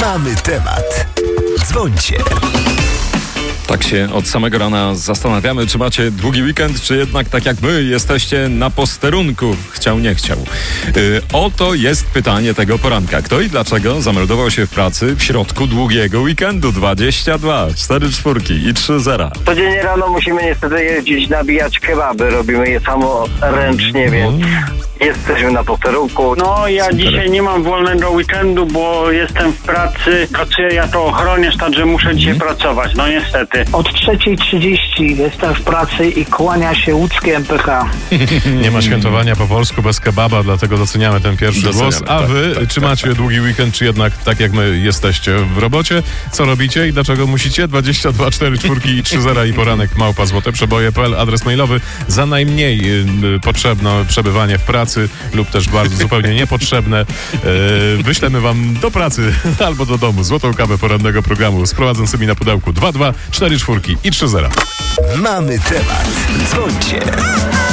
Mamy temat. Dzwońcie. Tak się od samego rana zastanawiamy, czy macie długi weekend, czy jednak tak jak my jesteście na posterunku. Chciał, nie chciał. Oto jest pytanie tego poranka. Kto i dlaczego zameldował się w pracy w środku długiego weekendu? 22, 4 czwórki i 3 zera. Codziennie rano musimy niestety jeździć, nabijać kebaby. Robimy je samoręcznie, więc jesteśmy na posterunku. No, ja dzisiaj nie mam wolnego weekendu, bo jestem w pracy. Pracuję jako ochroniarz, także muszę dzisiaj pracować. No niestety. Od 3:30 jestem w pracy i kłania się łódzkie MPH. Nie ma świętowania po polsku bez kebaba, dlatego doceniamy ten pierwszy głos. A wy, czy macie długi weekend, czy jednak tak jak my jesteście w robocie? Co robicie i dlaczego musicie? 22, 4 czwórki i 3 zera i poranek @złoteprzeboje.pl. Adres mailowy za najmniej potrzebne przebywanie w pracy lub też bardzo zupełnie niepotrzebne. Wyślemy wam do pracy albo do domu złotą kawę porannego programu z prowadzącymi na pudełku 22, 4 czwórki i 3 zera. Mamy temat. Dzwońcie.